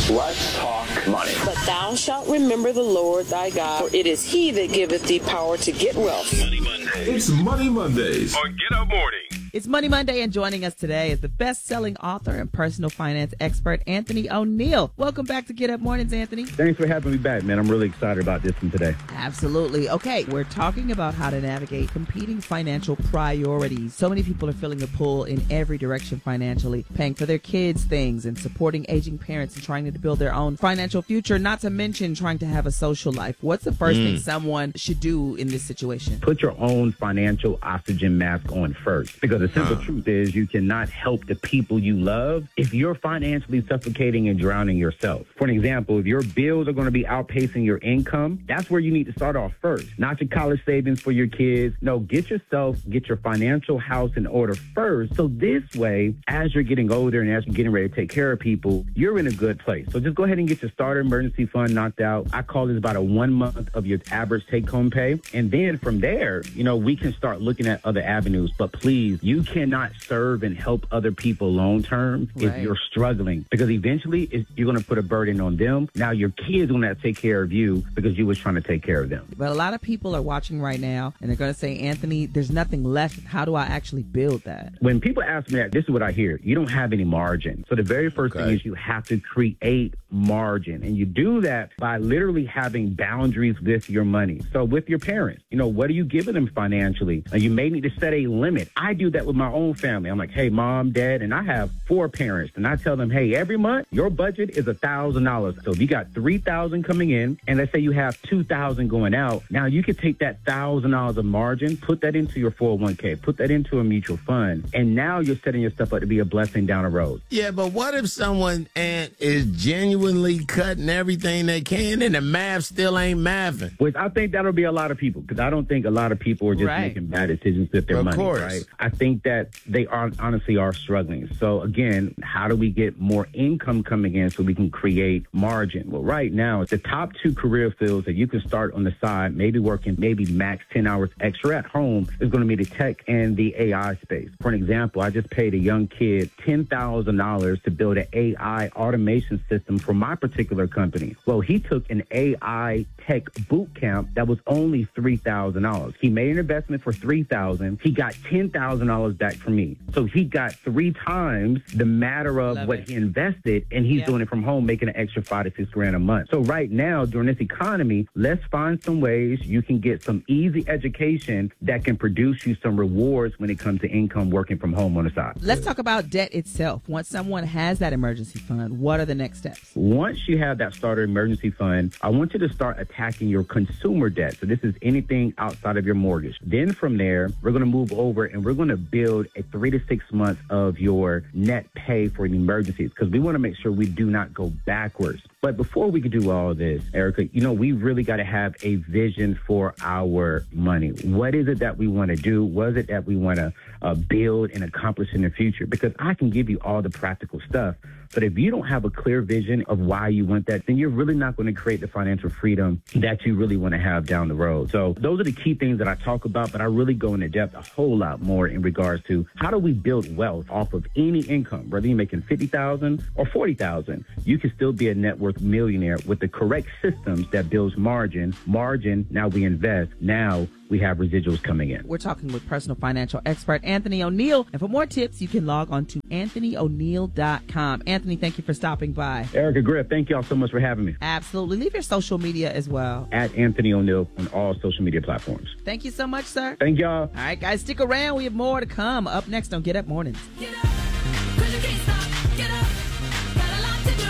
Let's talk money. But thou shalt remember the Lord thy God, for it is he that giveth thee power to get wealth. Money Mondays. It's Money Mondays On Get Up Morning. It's Money Monday, and joining us today is the best-selling author and personal finance expert, Anthony O'Neal. Welcome back to Get Up Mornings, Anthony. Thanks for having me back, man. I'm really excited about this one today. Absolutely. Okay, we're talking about how to navigate competing financial priorities. So many people are feeling the pull in every direction financially, paying for their kids' things and supporting aging parents and trying to build their own financial future, not to mention trying to have a social life. What's the first thing someone should do in this situation? Put your own financial oxygen mask on first, because the simple truth is you cannot help the people you love if you're financially suffocating and drowning yourself. For an example, if your bills are going to be outpacing your income, that's where you need to start off first. Not your college savings for your kids. No, get your financial house in order first. So this way, as you're getting older and as you're getting ready to take care of people, you're in a good place. So just go ahead and get your starter emergency fund knocked out. I call this about a 1 month of your average take-home pay. And then from there, we can start looking at other avenues. But please, you cannot serve and help other people long-term if you're struggling, because eventually you're going to put a burden on them. Now your kids are going to have to take care of you because you was trying to take care of them. But a lot of people are watching right now and they're going to say, Anthony, there's nothing left. How do I actually build that? When people ask me that, this is what I hear. You don't have any margin. So the very first thing is you have to create margin. And you do that by literally having boundaries with your money. So with your parents, what are you giving them financially? And you may need to set a limit. I do that with my own family. I'm like, hey, mom, dad, and I have 4 parents. And I tell them, hey, every month your budget is $1,000. So if you got $3,000 coming in, and let's say you have $2,000 going out, now you can take that $1,000 of margin, put that into your 401k, put that into a mutual fund, and now you're setting yourself up to be a blessing down the road. Yeah, but what if someone is genuinely cutting everything they can and the math still ain't mathing? Which I think that'll be a lot of people, because I don't think a lot of people are just making bad decisions with their money. Right? I think that they honestly are struggling. So again, how do we get more income coming in so we can create margin? Well, right now, the top 2 career fields that you can start on the side, maybe working max 10 hours extra at home, is going to be the tech and the AI space. For an example, I just paid a young kid $10,000 to build an AI automation system for my particular company. Well, he took an AI tech boot camp that was only $3,000. He made an investment for $3,000. He got $10,000 back from me. So he got 3 times the matter of what he invested, and he's doing it from home, making an extra $5 to $6 grand a month. So right now, during this economy, let's find some ways you can get some easy education that can produce you some rewards when it comes to income working from home on the side. Let's talk about debt itself. Once someone has that emergency fund, what are the next steps? Once you have that starter emergency fund, I want you to start attacking your consumer debt. So this is anything outside of your mortgage. Then from there, we're going to move over and we're going to build a 3 to 6 months of your net pay for emergencies, because we want to make sure we do not go backwards. But before we can do all of this, Erica, we really got to have a vision for our money. What is it that we want to do? What is it that we want to build and accomplish in the future? Because I can give you all the practical stuff, but if you don't have a clear vision of why you want that, then you're really not going to create the financial freedom that you really want to have down the road. So those are the key things that I talk about, but I really go into depth a whole lot more in regards to how do we build wealth off of any income, whether you're making $50,000 or $40,000. You can still be a net worth millionaire with the correct systems that builds margin. Now we invest. Now we have residuals coming in. We're talking with personal financial expert Anthony O'Neal. And for more tips, you can log on to AnthonyO'Neal.com. Anthony, thank you for stopping by. Erica Griff, thank you all so much for having me. Absolutely. Leave your social media as well. At Anthony O'Neal on all social media platforms. Thank you so much, sir. Thank y'all. All right, guys, stick around. We have more to come. Up next on Get Up Mornings. Get up, 'cause you can't stop. Get up, got a lot to do.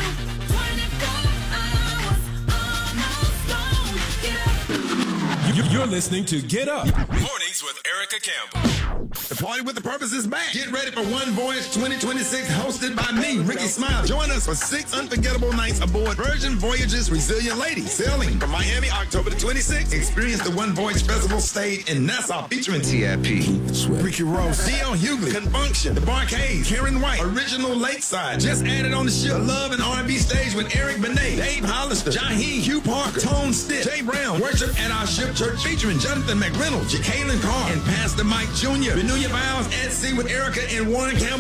24 hours almost gone. Get up. You're listening to Get Up Mornings with Erica Campbell. The Party with the Purpose is back. Get ready for One Voyage 2026, hosted by me, Ricky Smile. Join us for 6 unforgettable nights aboard Virgin Voyages Resilient Lady, sailing from Miami October the 26th. Experience the One Voyage Festival stage in Nassau, featuring T.I.P., Ricky Ross, D.L. Hughley, Confunction, The Barcades, Karen White, Original Lakeside. Just added on the ship, the Love and R&B stage with Eric Benet, Dave Hollister, Jaheim, Hugh Parker, Tone Stitt, Jay Brown. Worship at our ship church featuring Jonathan McReynolds, Jacqueline Carr, and Pastor Mike Jr. Renew your vows at sea with Erica and Warren Campbell.